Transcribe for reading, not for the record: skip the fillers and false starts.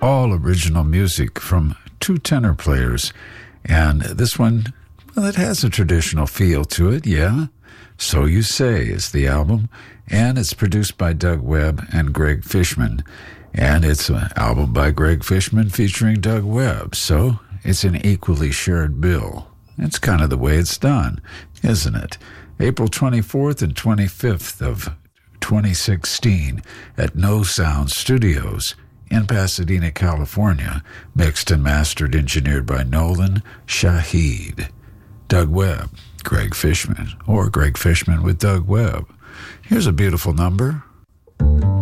all original music from two tenor players. And this one, well, it has a traditional feel to it, yeah. So You Say is the album, and it's produced by Doug Webb and Greg Fishman. And it's an album by Greg Fishman featuring Doug Webb, so it's an equally shared bill. It's kind of the way it's done, isn't it? April 24th and 25th of 2016 at No Sound Studios in Pasadena, California, mixed and mastered, engineered by Nolan Shahid. Doug Webb, Greg Fishman, or Greg Fishman with Doug Webb. Here's a beautiful number.